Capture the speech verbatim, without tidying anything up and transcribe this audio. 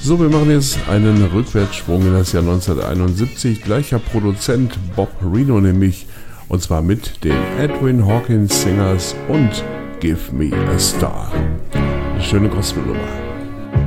So, wir machen jetzt einen Rückwärtssprung in das Jahr neunzehnhunderteinundsiebzig. Gleicher Produzent Bob Reno nämlich, und zwar mit den Edwin Hawkins Singers und Give Me a Star. Eine schöne Gospelnummer.